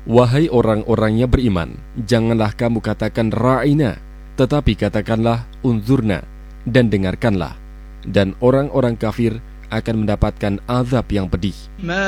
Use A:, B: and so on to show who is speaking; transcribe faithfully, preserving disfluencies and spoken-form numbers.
A: Wahai orang-orang yang beriman, janganlah kamu katakan ra'ina, tetapi katakanlah unzurna, dan dengarkanlah. Dan orang-orang kafir akan mendapatkan azab yang pedih.